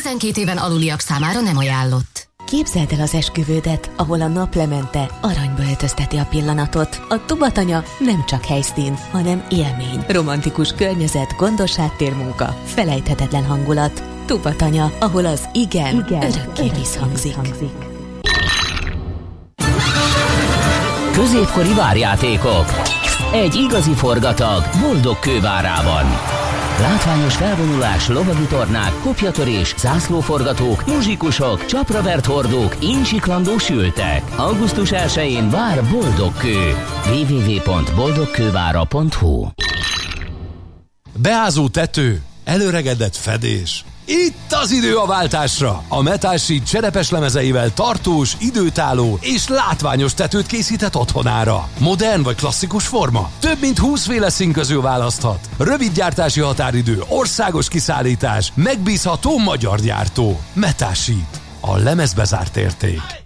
12 éven aluliak számára nem ajánlott. Képzeld el az esküvődet, ahol a naplemente aranyba öltözteti a pillanatot. A Tubatanya nem csak helyszín, hanem élmény. Romantikus környezet, gondos háttérmunka, felejthetetlen hangulat. Tubatanya, ahol az igen örökké visszhangzik. Középkori várjátékok. Egy igazi forgatag boldog kővárában. Látványos felvonulás, lovagi tornák, kopjatörés, zászlóforgatók, muzsikusok, csapravert hordók, incsiklandó sültek. Augusztus 1-én vár Boldogkő. www.boldogkővára.hu. Beázó tető, előregedett fedés. Itt az idő a váltásra! A Metal Sheet cserepes lemezeivel tartós, időtálló és látványos tetőt készített otthonára. Modern vagy klasszikus forma? Több mint 20 féle szín közül választhat. Rövid gyártási határidő, országos kiszállítás, megbízható magyar gyártó. Metal Sheet. A lemezbe zárt érték.